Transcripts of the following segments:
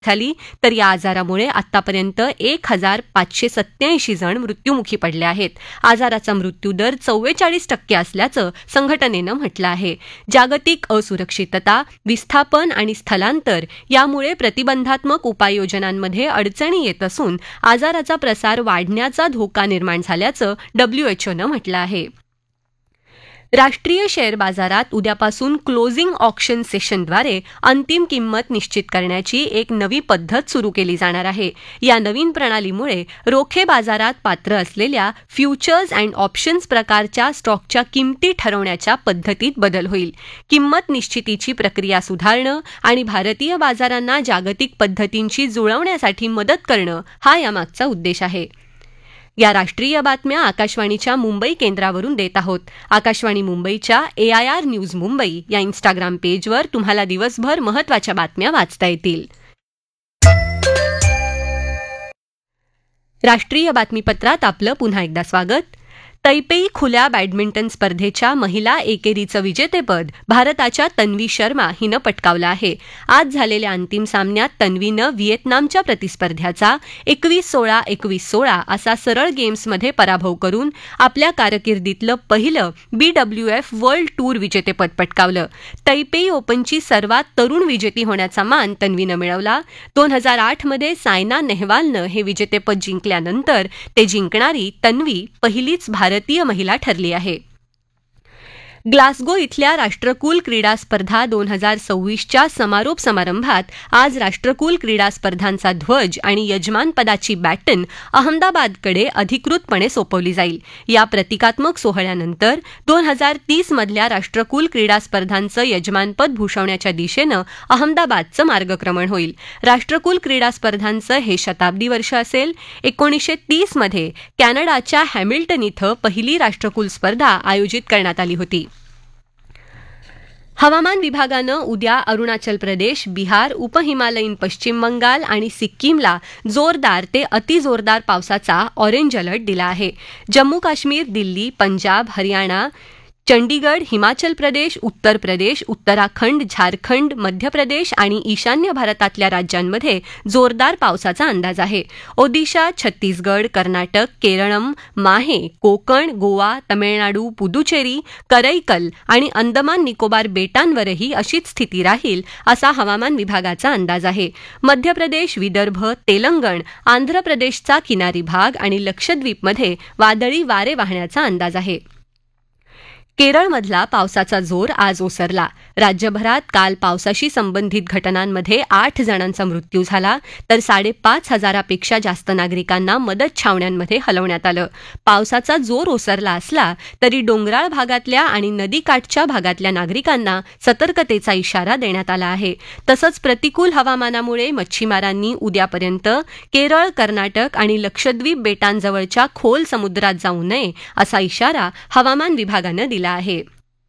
झाली, तर या आजारामुळे आतापर्यंत 1,587 जण मृत्युमुखी पडले आहेत. आजाराचा मृत्यूदर 44% असल्याचं संघटनेनं म्हटलं आहे. जागतिक असुरक्षितता, विस्थापन आणि स्थलांतर यामुळे प्रतिबंधात्मक उपाययोजनांमध्ये अडचणी येत असून आजाराचा प्रसार वाढण्याचा धोका निर्माण झाल्याचं WHOनं म्हटलं आहे. राष्ट्रीय शेअर बाजारात उद्यापासून क्लोजिंग ऑक्शन सेशनद्वारे अंतिम किंमत निश्चित करण्याची एक नवी पद्धत सुरू केली जाणार आहे. या नवीन प्रणालीमुळे रोखे बाजारात पात्र असलेल्या फ्युचर्स अँड ऑप्शन्स प्रकारच्या स्टॉकच्या किंमती ठरवण्याच्या पद्धतीत बदल होईल. किंमत निश्चितीची प्रक्रिया सुधारणं आणि भारतीय बाजारांना जागतिक पद्धतींशी जुळवण्यासाठी मदत करणं हा यामागचा उद्देश आहे. या राष्ट्रीय बातम्या आकाशवाणीच्या मुंबई केंद्रावरून देत आहोत. आकाशवाणी मुंबईच्या AIR न्यूज मुंबई या इन्स्टाग्राम पेजवर तुम्हाला दिवसभर महत्त्वाच्या बातम्या वाचता येतील. राष्ट्रीय बातमीपत्रात आपलं पुन्हा एकदा स्वागत. तैपेई खुल्या बॅडमिंटन स्पर्धेच्या महिला एकेरीचं विजेतेपद भारताच्या तन्वी शर्मा हिनं पटकावलं आहे. आज झालेल्या अंतिम सामन्यात तन्वीनं व्हिएतनामच्या प्रतिस्पर्ध्याचा 21-16, 21-16 असा सरळ गेम्समध्ये पराभव करून आपल्या कारकिर्दीतलं पहिलं BWF वर्ल्ड टूर विजेतेपद पटकावलं. तैपेई ओपनची सर्वात तरुण विजेती होण्याचा मान तन्वीनं मिळवला. 2008 मध्ये सायना नेहवालनं हे विजेतेपद जिंकल्यानंतर ते जिंकणारी तन्वी पहिलीच भारतीय महिला ठरली आहे. ग्लासगो इथल्या राष्ट्रकुल क्रीडा स्पर्धा 2026च्या समारोप समारंभात आज राष्ट्रकुल क्रीडा स्पर्धांचा ध्वज आणि यजमानपदाची बॅटन अहमदाबादकडे अधिकृतपणे सोपवली जाईल. या प्रतिकात्मक सोहळ्यानंतर 2030 मधल्या राष्ट्रकुल क्रीडा स्पर्धांचं यजमानपद भूषवण्याच्या दिशेनं अहमदाबादचं मार्गक्रमण होईल. राष्ट्रकुल क्रीडा स्पर्धांचं हे शताब्दी वर्ष असेल. 1930 मध्ये कॅनडाच्या हॅमिल्टन इथं पहिली राष्ट्रकुल स्पर्धा आयोजित करण्यात आली होती. हवामान विभागानं उद्या अरुणाचल प्रदेश, बिहार, उपहिमालयीन पश्चिम बंगाल आणि सिक्कीमला जोरदार ते अतिजोरदार पावसाचा ऑरेंज अलर्ट दिला आहे. जम्मू काश्मीर, दिल्ली, पंजाब, हरियाणा, चंडीगड, हिमाचल प्रदेश, उत्तर प्रदेश, उत्तराखंड, झारखंड, मध्य प्रदेश आणि ईशान्य भारतातल्या राज्यांमध्ये जोरदार पावसाचा अंदाज आहे. ओदिशा, छत्तीसगड, कर्नाटक, केरळम, माहे, कोकण, गोवा, तमिळनाडू, पुदुचेरी, करैकल आणि अंदमान निकोबार बेटांवरही अशीच स्थिती राहील असा हवामान विभागाचा अंदाज आहे. मध्य प्रदेश, विदर्भ, तेलंगण, आंध्र प्रदेशचा किनारी भाग आणि लक्षद्वीपमध्ये वादळी वारे वाहण्याचा अंदाज आहे. केरळमधला पावसाचा जोर आज ओसरला. राज्यभरात काल पावसाशी संबंधित घटनांमध्ये 8 जणांचा मृत्यू झाला, तर 5,500पेक्षा जास्त नागरिकांना मदत छावण्यांमध्ये हलवण्यात आलं. पावसाचा जोर ओसरला असला तरी डोंगराळ भागातल्या आणि नदीकाठच्या भागातल्या नागरिकांना सतर्कतेचा इशारा देण्यात आला आहे. तसंच प्रतिकूल हवामानामुळे मच्छीमारांनी उद्यापर्यंत केरळ, कर्नाटक आणि लक्षद्वीप बेटांजवळच्या खोल समुद्रात जाऊ नये असा इशारा हवामान विभागानं दिला आहे.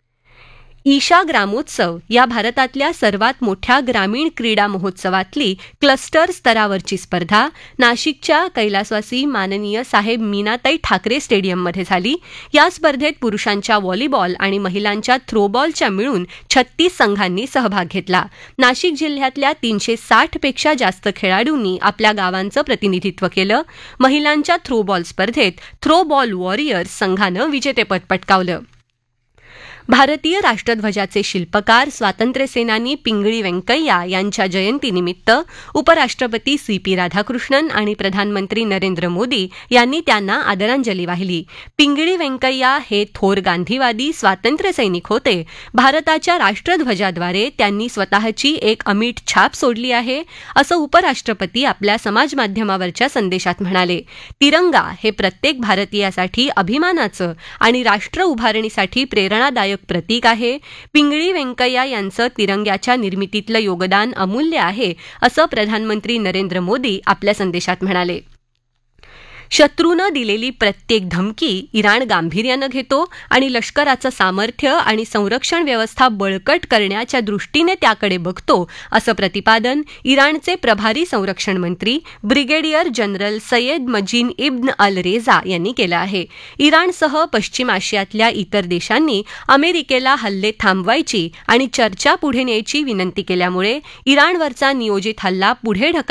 ईशा ग्रामोत्सव या भारतातल्या सर्वात मोठ्या ग्रामीण क्रीडा महोत्सवातली क्लस्टर स्तरावरची स्पर्धा नाशिकच्या कैलासवासी माननीय साहेब मीनाताई ठाकरे स्टेडियममध्ये झाली. या स्पर्धेत पुरुषांच्या व्हॉलीबॉल आणि महिलांच्या थ्रोबॉलच्या मिळून 36 संघांनी सहभाग घेतला. नाशिक जिल्ह्यातल्या 360पेक्षा जास्त खेळाडूंनी आपल्या गावांचं प्रतिनिधित्व केलं. महिलांच्या थ्रोबॉल स्पर्धेत थ्रोबॉल वॉरियर्स संघानं विजेतेपद पटकावलं. भारतीय राष्ट्रध्वजाचे शिल्पकार स्वातंत्र्यसेनानी पिंगळी व्यंकय्या यांच्या जयंतीनिमित्त उपराष्ट्रपती CP राधाकृष्णन आणि प्रधानमंत्री नरेंद्र मोदी यांनी त्यांना आदरांजली वाहिली. पिंगळी व्यंकय्या हे थोर गांधीवादी स्वातंत्र्यसैनिक होते. भारताच्या राष्ट्रध्वजाद्वारे त्यांनी स्वतःची एक अमीट छाप सोडली आहे, असं उपराष्ट्रपती आपल्या समाजमाध्यमावरच्या संदेशात म्हणाले. तिरंगा हे प्रत्येक भारतीयासाठी अभिमानाचं आणि राष्ट्र उभारणीसाठी प्रेरणादायक प्रतीक आहे. पिंगळी व्यंकय्या यांचं तिरंग्याच्या निर्मितीतलं योगदान अमूल्य आहे, असं प्रधानमंत्री नरेंद्र मोदी आपल्या संदेशात म्हणाले. शत्रूनं दिलेली प्रत्येक धमकी इराण गांभीर्यानं घेतो आणि लष्कराचं सामर्थ्य आणि संरक्षण व्यवस्था बळकट करण्याच्या दृष्टीने त्याकडे बघतो असं प्रतिपादन इराणचे प्रभारी संरक्षण मंत्री ब्रिगेडियर जनरल सय्यद मजीन इब्न अल रेजा यांनी केलं आहे. इराणसह पश्चिम आशियातल्या इतर देशांनी अमेरिकेला हल्ले थांबवायची आणि चर्चा पुढे न्यायची विनंती केल्यामुळे इराणवरचा नियोजित हल्ला पुढे